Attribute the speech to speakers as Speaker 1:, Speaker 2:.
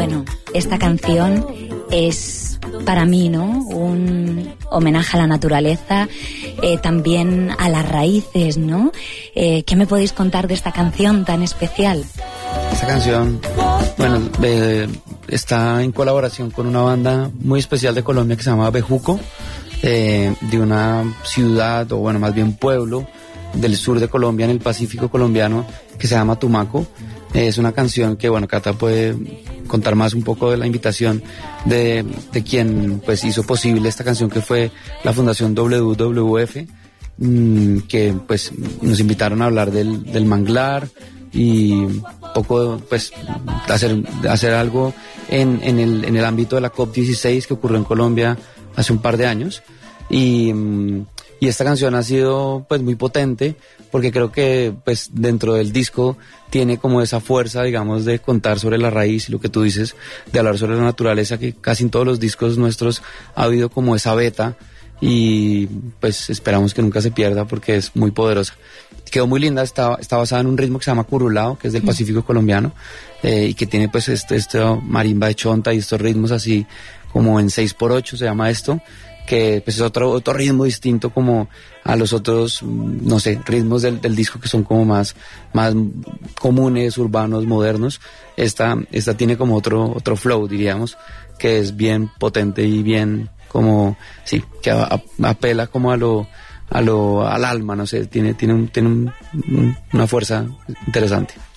Speaker 1: Bueno, esta canción es para mí, ¿no?, un homenaje a la naturaleza, también a las raíces, ¿no? ¿Qué me podéis contar de esta canción tan especial?
Speaker 2: Esta canción, bueno, está en colaboración con una banda muy especial de Colombia que se llama Bejuco, de una ciudad, o bueno, más bien pueblo del sur de Colombia, en el Pacífico colombiano, que se llama Tumaco. Es una canción que, bueno, Cata puede contar más un poco de la invitación de quien pues hizo posible esta canción, que fue la Fundación WWF, que pues nos invitaron a hablar del manglar y un poco pues hacer algo en el ámbito de la COP16 que ocurrió en Colombia hace un par de años. Y esta canción ha sido pues muy potente, porque creo que pues dentro del disco tiene como esa fuerza, digamos, de contar sobre la raíz, y lo que tú dices, de hablar sobre la naturaleza, que casi en todos los discos nuestros ha habido como esa beta, y pues esperamos que nunca se pierda porque es muy poderosa. Quedó muy linda, está basada en un ritmo que se llama curulao, que es del Pacífico colombiano, y que tiene pues este marimba de chonta y estos ritmos así como en 6x8 se llama esto, que pues es otro ritmo distinto como a los otros, no sé, ritmos del disco, que son como más comunes, urbanos, modernos. Esta tiene como otro flow, diríamos, que es bien potente y bien como, sí, que apela como al alma, no sé, tiene una fuerza interesante.